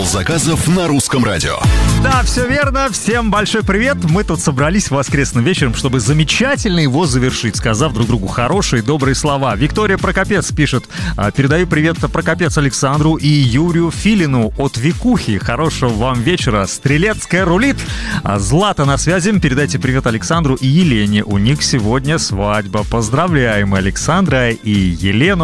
заказов на Русском радио. Да, все верно. Всем большой привет. Мы тут собрались воскресным вечером, чтобы замечательно его завершить, сказав друг другу хорошие, добрые слова. Виктория Прокопец пишет: передаю привет Прокопец Александру и Юрию Филину от Викухи. Хорошего вам вечера. Стрелецкая рулит. Злата на связи. Передайте привет Александру и Елене. У них сегодня свадьба. Поздравляем Александра и Елену.